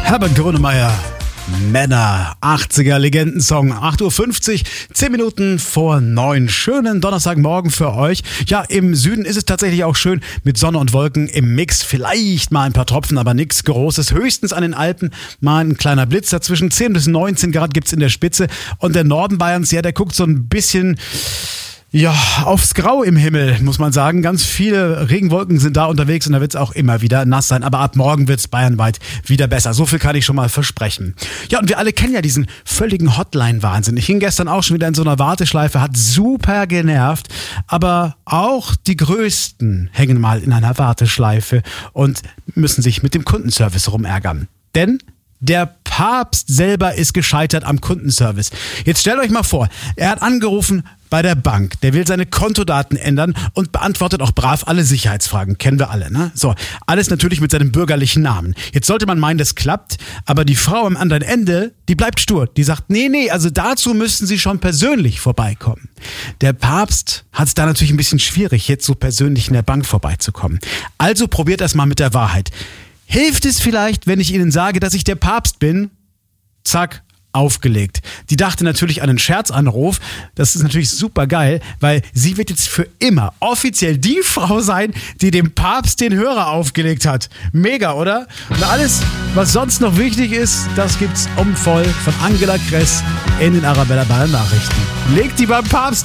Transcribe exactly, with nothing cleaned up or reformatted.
Herbert Grönemeyer, Männer, achtziger Legendensong, acht Uhr fünfzig, zehn Minuten vor neun. Schönen Donnerstagmorgen für euch. Ja, im Süden ist es tatsächlich auch schön mit Sonne und Wolken im Mix. Vielleicht mal ein paar Tropfen, aber nichts Großes. Höchstens an den Alpen mal ein kleiner Blitz. Dazwischen zehn bis neunzehn Grad gibt's in der Spitze. Und der Norden Bayerns, ja, der guckt so ein bisschen... Ja, aufs Grau im Himmel, muss man sagen. Ganz viele Regenwolken sind da unterwegs und da wird es auch immer wieder nass sein. Aber ab morgen wird es bayernweit wieder besser. So viel kann ich schon mal versprechen. Ja, und wir alle kennen ja diesen völligen Hotline-Wahnsinn. Ich hing gestern auch schon wieder in so einer Warteschleife, hat super genervt. Aber auch die Größten hängen mal in einer Warteschleife und müssen sich mit dem Kundenservice rumärgern. Denn der Papst selber ist gescheitert am Kundenservice. Jetzt stellt euch mal vor, er hat angerufen bei der Bank. Der will seine Kontodaten ändern und beantwortet auch brav alle Sicherheitsfragen. Kennen wir alle, ne? So, alles natürlich mit seinem bürgerlichen Namen. Jetzt sollte man meinen, das klappt, aber die Frau am anderen Ende, die bleibt stur. Die sagt, nee, nee, also dazu müssten Sie schon persönlich vorbeikommen. Der Papst hat es da natürlich ein bisschen schwierig, jetzt so persönlich in der Bank vorbeizukommen. Also probiert das mal mit der Wahrheit. Hilft es vielleicht, wenn ich Ihnen sage, dass ich der Papst bin? Zack, aufgelegt. Die dachte natürlich an einen Scherzanruf. Das ist natürlich super geil, weil sie wird jetzt für immer offiziell die Frau sein, die dem Papst den Hörer aufgelegt hat. Mega, oder? Und alles, was sonst noch wichtig ist, das gibt's umvoll von Angela Kress in den Arabella Bayern Nachrichten. Legt die beim Papst